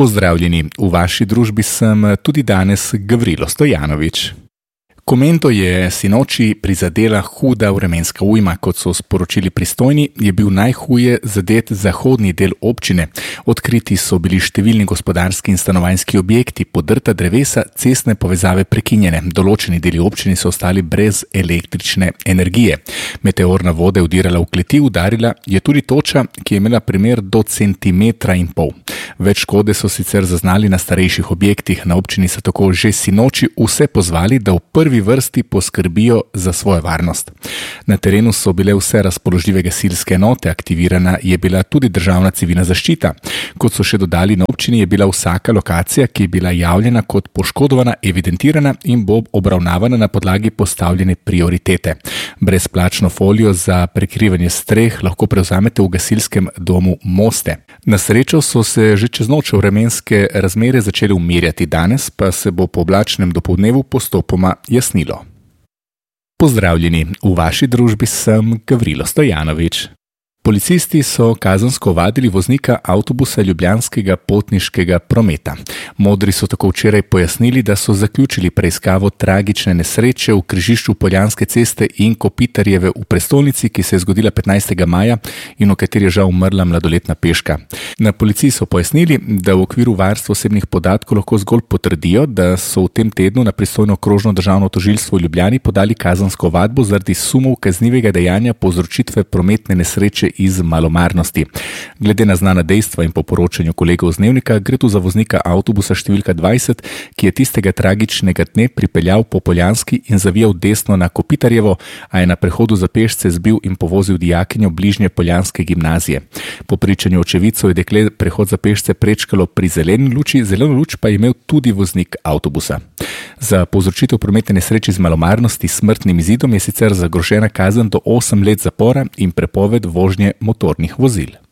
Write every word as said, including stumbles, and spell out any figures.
Pozdravljeni, v vaši družbi sem tudi danes Gavrilo Stojanovič. Komendo je sinoči prizadela huda vremenska ujma, kot so sporočili pristojni, je bil najhuje zadet zahodni del občine. Odkriti so bili številni gospodarski in stanovanjski objekti, podrta drevesa, cestne povezave prekinjene. Določeni deli občine so ostali brez električne energije. Meteorna voda je vdirala v kleti, udarila je tudi toča, ki je imela premer do centimetra in pol. Več škode so sicer zaznali na starejših objektih. Na občini so tako že sinoči vse pozvali, da v prvi vrsti poskrbijo za svojo varnost. Na terenu so bile vse razpoložljive gasilske enote, aktivirana je bila tudi državna civilna zaščita. Kot so še dodali, na občini je bila vsaka lokacija, ki je bila javljena kot poškodovana, evidentirana in bo obravnavana na podlagi postavljene prioritete. Brezplačno folijo za prekrivanje streh lahko prevzamete v gasilskem domu Moste. Na srečo so se že čez noč vremenske razmere začele umirjati, danes pa se bo po oblačnem dopoldnevu postopoma jasnilo. Pozdravljeni, v vaši družbi sem Gavrilo Stojanovič. Policisti so kazensko ovadili voznika avtobusa Ljubljanskega potniškega prometa. Modri so tako včeraj pojasnili, da so zaključili preiskavo tragične nesreče v križišču Poljanske ceste in Kopitarjeve v prestolnici, ki se je zgodila petnajstega maja in v kateri je žal umrla mladoletna peška. Na policiji so pojasnili, da v okviru varstva osebnih podatkov lahko zgolj potrdijo, da so v tem tednu na pristojno okrožno državno tožilstvo v Ljubljani podali kazensko ovadbo zaradi sumov kaznivega dejanja povzročitve prometne nesreče iz malomarnosti. Glede na znana dejstva in po poročanju kolegov z Dnevnika, gre tu za voznika avtobusa številka dvajset, ki je tistega tragičnega dne pripeljal po Poljanski in zavijal desno na Kopitarjevo, a je na prehodu za pešce zbil in povozil dijakinjo bližnje Poljanske gimnazije. Po pričanju očevidcev je dekle prehod za pešce prečkalo pri zeleni luči, zeleno luč pa je imel tudi voznik avtobusa. Za povzročitev prometne nesreče z malomarnosti s smrtnim izidom je sicer zagrožena kazen do osem let zapora in prepoved vožnje motornih vozil.